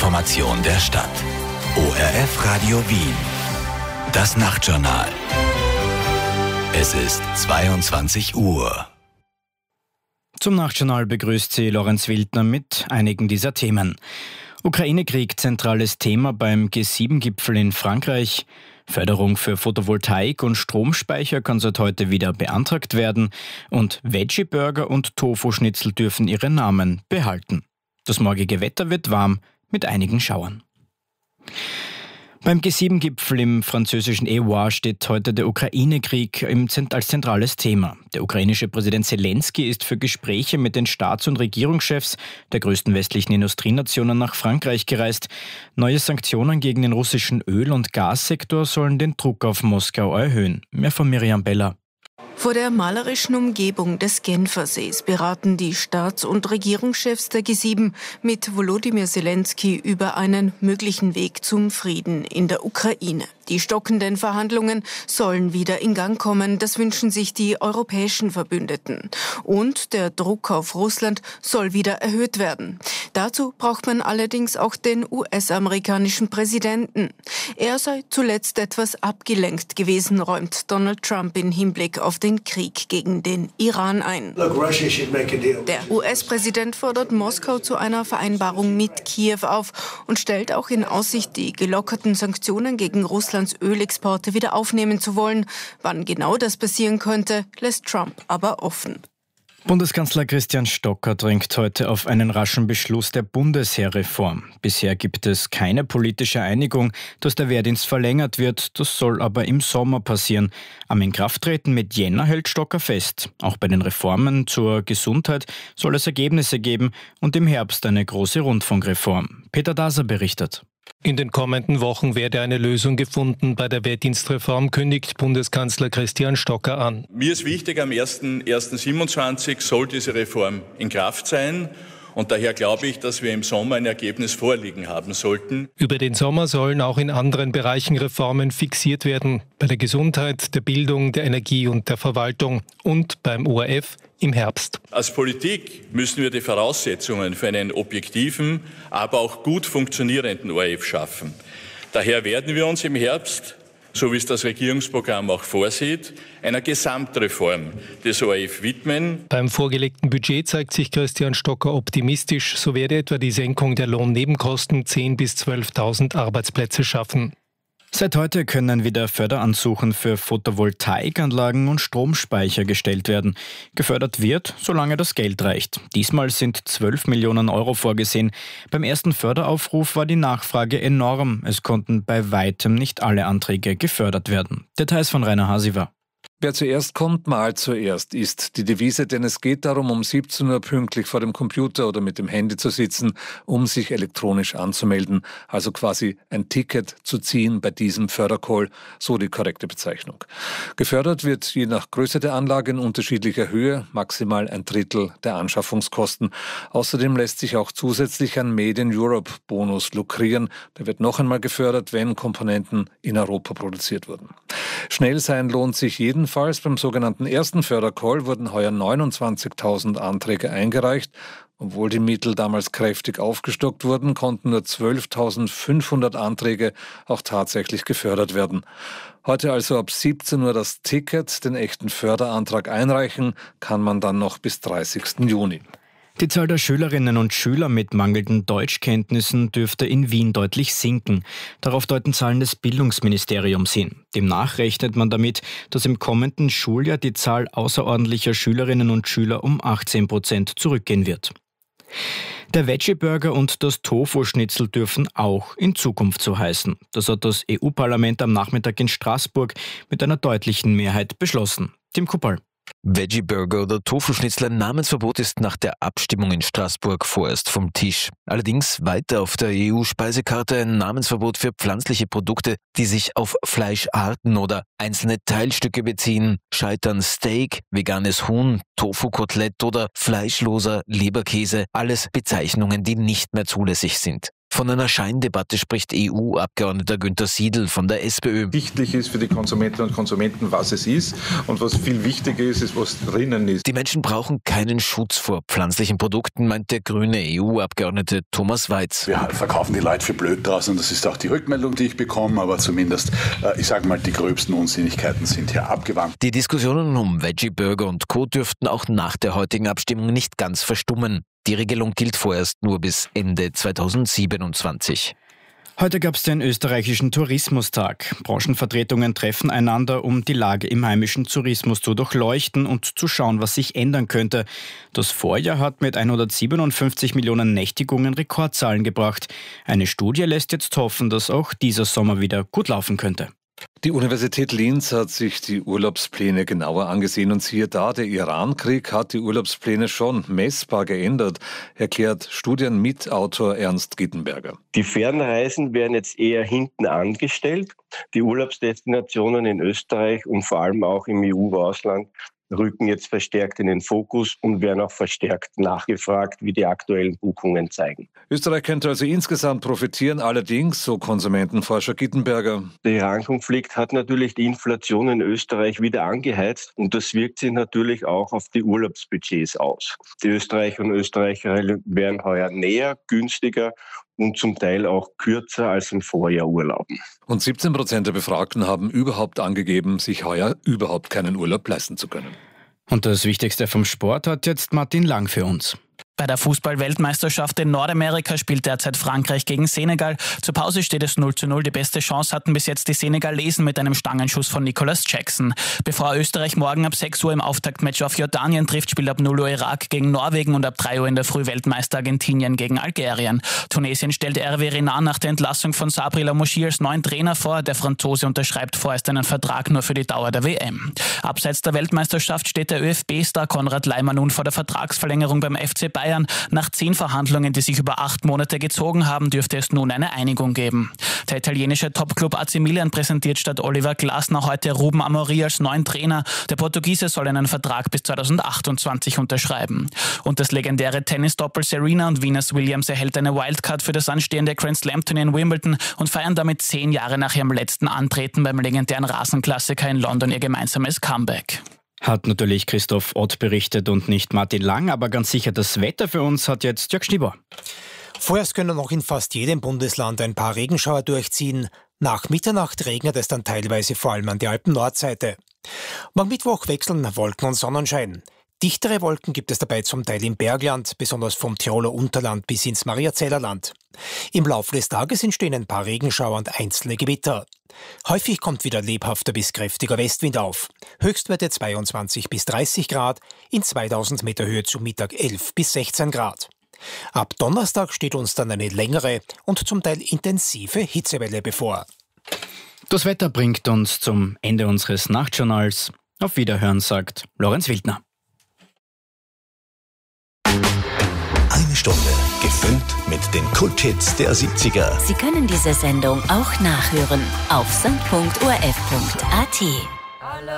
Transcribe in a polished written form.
Information der Stadt. ORF Radio Wien. Das Nachtjournal. Es ist 22 Uhr. Zum Nachtjournal begrüßt Sie Lorenz Wildner mit einigen dieser Themen. Ukraine-Krieg, zentrales Thema beim G7-Gipfel in Frankreich. Förderung für Photovoltaik und Stromspeicher kann seit heute wieder beantragt werden. Und Veggie-Burger und Tofu-Schnitzel dürfen ihre Namen behalten. Das morgige Wetter wird warm mit einigen Schauern. Beim G7-Gipfel im französischen Évreux steht heute der Ukraine-Krieg als zentrales Thema. Der ukrainische Präsident Zelensky ist für Gespräche mit den Staats- und Regierungschefs der größten westlichen Industrienationen nach Frankreich gereist. Neue Sanktionen gegen den russischen Öl- und Gassektor sollen den Druck auf Moskau erhöhen. Mehr von Miriam Beller. Vor der malerischen Umgebung des Genfersees beraten die Staats- und Regierungschefs der G7 mit Volodymyr Zelensky über einen möglichen Weg zum Frieden in der Ukraine. Die stockenden Verhandlungen sollen wieder in Gang kommen, das wünschen sich die europäischen Verbündeten. Und der Druck auf Russland soll wieder erhöht werden. Dazu braucht man allerdings auch den US-amerikanischen Präsidenten. Er sei zuletzt etwas abgelenkt gewesen, räumt Donald Trump in Hinblick auf den Krieg gegen den Iran ein. Der US-Präsident fordert Moskau zu einer Vereinbarung mit Kiew auf und stellt auch in Aussicht, die gelockerten Sanktionen gegen Russlands Ölexporte wieder aufnehmen zu wollen. Wann genau das passieren könnte, lässt Trump aber offen. Bundeskanzler Christian Stocker drängt heute auf einen raschen Beschluss der Bundesheerreform. Bisher gibt es keine politische Einigung, dass der Wehrdienst verlängert wird. Das soll aber im Sommer passieren. Am Inkrafttreten mit Jänner hält Stocker fest. Auch bei den Reformen zur Gesundheit soll es Ergebnisse geben und im Herbst eine große Rundfunkreform. Peter Daser berichtet. In den kommenden Wochen werde eine Lösung gefunden. Bei der Wehrdienstreform kündigt Bundeskanzler Christian Stocker an. Mir ist wichtig, am 1.1.27 soll diese Reform in Kraft sein. Und daher glaube ich, dass wir im Sommer ein Ergebnis vorliegen haben sollten. Über den Sommer sollen auch in anderen Bereichen Reformen fixiert werden. Bei der Gesundheit, der Bildung, der Energie und der Verwaltung und beim ORF im Herbst. Als Politik müssen wir die Voraussetzungen für einen objektiven, aber auch gut funktionierenden ORF schaffen. Daher werden wir uns im Herbst, so wie es das Regierungsprogramm auch vorsieht, einer Gesamtreform des ORF widmen. Beim vorgelegten Budget zeigt sich Christian Stocker optimistisch. So werde etwa die Senkung der Lohnnebenkosten 10.000 bis 12.000 Arbeitsplätze schaffen. Seit heute können wieder Förderansuchen für Photovoltaikanlagen und Stromspeicher gestellt werden. Gefördert wird, solange das Geld reicht. Diesmal sind 12 Millionen Euro vorgesehen. Beim ersten Förderaufruf war die Nachfrage enorm. Es konnten bei weitem nicht alle Anträge gefördert werden. Details von Rainer Hasiver. Wer zuerst kommt, malt zuerst, ist die Devise, denn es geht darum, um 17 Uhr pünktlich vor dem Computer oder mit dem Handy zu sitzen, um sich elektronisch anzumelden, also quasi ein Ticket zu ziehen bei diesem Fördercall, so die korrekte Bezeichnung. Gefördert wird je nach Größe der Anlage in unterschiedlicher Höhe, maximal 1/3 der Anschaffungskosten. Außerdem lässt sich auch zusätzlich ein Made in Europe Bonus lukrieren. Der wird noch einmal gefördert, wenn Komponenten in Europa produziert wurden. Schnell sein lohnt sich jedenfalls. Beim sogenannten ersten Fördercall wurden heuer 29.000 Anträge eingereicht. Obwohl die Mittel damals kräftig aufgestockt wurden, konnten nur 12.500 Anträge auch tatsächlich gefördert werden. Heute also ab 17 Uhr das Ticket, den echten Förderantrag einreichen, kann man dann noch bis 30. Juni. Die Zahl der Schülerinnen und Schüler mit mangelnden Deutschkenntnissen dürfte in Wien deutlich sinken. Darauf deuten Zahlen des Bildungsministeriums hin. Demnach rechnet man damit, dass im kommenden Schuljahr die Zahl außerordentlicher Schülerinnen und Schüler um 18% zurückgehen wird. Der Veggie-Burger und das Tofu-Schnitzel dürfen auch in Zukunft so heißen. Das hat das EU-Parlament am Nachmittag in Straßburg mit einer deutlichen Mehrheit beschlossen. Tim Kuppal. Veggie-Burger oder Tofu-Schnitzel, ein Namensverbot ist nach der Abstimmung in Straßburg vorerst vom Tisch. Allerdings weiter auf der EU-Speisekarte ein Namensverbot für pflanzliche Produkte, die sich auf Fleischarten oder einzelne Teilstücke beziehen. Scheitern Steak, veganes Huhn, Tofu-Kotelett oder fleischloser Leberkäse, alles Bezeichnungen, die nicht mehr zulässig sind. Von einer Scheindebatte spricht EU-Abgeordneter Günther Siedl von der SPÖ. Wichtig ist für die Konsumentinnen und Konsumenten, was es ist. Und was viel wichtiger ist, was drinnen ist. Die Menschen brauchen keinen Schutz vor pflanzlichen Produkten, meint der grüne EU-Abgeordnete Thomas Weiz. Wir verkaufen die Leute für blöd draußen. Das ist auch die Rückmeldung, die ich bekomme. Aber zumindest, ich sage mal, die gröbsten Unsinnigkeiten sind hier abgewandt. Die Diskussionen um Veggie-Burger und Co. dürften auch nach der heutigen Abstimmung nicht ganz verstummen. Die Regelung gilt vorerst nur bis Ende 2027. Heute gab es den österreichischen Tourismustag. Branchenvertretungen treffen einander, um die Lage im heimischen Tourismus zu durchleuchten und zu schauen, was sich ändern könnte. Das Vorjahr hat mit 157 Millionen Nächtigungen Rekordzahlen gebracht. Eine Studie lässt jetzt hoffen, dass auch dieser Sommer wieder gut laufen könnte. Die Universität Linz hat sich die Urlaubspläne genauer angesehen und siehe da, der Iran-Krieg hat die Urlaubspläne schon messbar geändert, erklärt Studienmitautor Ernst Gittenberger. Die Fernreisen werden jetzt eher hinten angestellt. Die Urlaubsdestinationen in Österreich und vor allem auch im EU-Ausland rücken jetzt verstärkt in den Fokus und werden auch verstärkt nachgefragt, wie die aktuellen Buchungen zeigen. Österreich könnte also insgesamt profitieren, allerdings, so Konsumentenforscher Gittenberger. Der Iran-Konflikt hat natürlich die Inflation in Österreich wieder angeheizt und das wirkt sich natürlich auch auf die Urlaubsbudgets aus. Die Österreicher und Österreicherinnen werden heuer näher, günstiger und zum Teil auch kürzer als im Vorjahr urlauben. Und 17% der Befragten haben überhaupt angegeben, sich heuer überhaupt keinen Urlaub leisten zu können. Und das Wichtigste vom Sport hat jetzt Martin Lang für uns. Bei der Fußball-Weltmeisterschaft in Nordamerika spielt derzeit Frankreich gegen Senegal. Zur Pause steht es 0:0. Die beste Chance hatten bis jetzt die Senegalesen mit einem Stangenschuss von Nicolas Jackson. Bevor Österreich morgen ab 6 Uhr im Auftaktmatch auf Jordanien trifft, spielt ab 0 Uhr Irak gegen Norwegen und ab 3 Uhr in der Früh Weltmeister Argentinien gegen Algerien. Tunesien stellt Hervé Renard nach der Entlassung von Sabri Lamouchi als neuen Trainer vor. Der Franzose unterschreibt vorerst einen Vertrag nur für die Dauer der WM. Abseits der Weltmeisterschaft steht der ÖFB-Star Konrad Laimer nun vor der Vertragsverlängerung beim FC Bayern. Nach 10 Verhandlungen, die sich über 8 Monate gezogen haben, dürfte es nun eine Einigung geben. Der italienische Topclub AC Milan präsentiert statt Oliver Glasner heute Ruben Amorim als neuen Trainer. Der Portugiese soll einen Vertrag bis 2028 unterschreiben. Und das legendäre Tennis-Doppel Serena und Venus Williams erhält eine Wildcard für das anstehende Grand Slam-Turnier in Wimbledon und feiern damit 10 Jahre nach ihrem letzten Antreten beim legendären Rasenklassiker in London ihr gemeinsames Comeback. Hat natürlich Christoph Ott berichtet und nicht Martin Lang, aber ganz sicher das Wetter für uns hat jetzt Jörg Stieber. Vorerst können noch in fast jedem Bundesland ein paar Regenschauer durchziehen. Nach Mitternacht regnet es dann teilweise vor allem an der Alpen-Nordseite. Morgen Mittwoch wechseln Wolken und Sonnenschein. Dichtere Wolken gibt es dabei zum Teil im Bergland, besonders vom Tiroler Unterland bis ins Mariazellerland. Im Laufe des Tages entstehen ein paar Regenschauer und einzelne Gewitter. Häufig kommt wieder lebhafter bis kräftiger Westwind auf. Höchstwerte 22 bis 30 Grad, in 2000 Meter Höhe zu Mittag 11 bis 16 Grad. Ab Donnerstag steht uns dann eine längere und zum Teil intensive Hitzewelle bevor. Das Wetter bringt uns zum Ende unseres Nachtjournals. Auf Wiederhören, sagt Lorenz Wildner. Eine Stunde gefüllt mit den Kulthits der 70er. Sie können diese Sendung auch nachhören auf sand.orf.at.